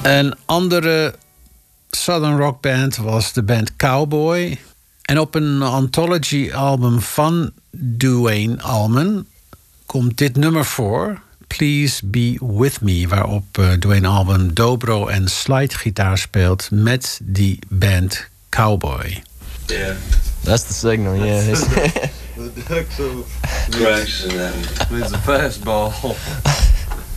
Een andere Southern rock band was de band Cowboy. En op een anthology-album van Duane Allman komt dit nummer voor, Please Be With Me, waarop Duane Allman dobro en slidegitaar speelt met die band Cowboy. Yeah. That's the signal, yeah. The ducks cracks and that. There's a fastball.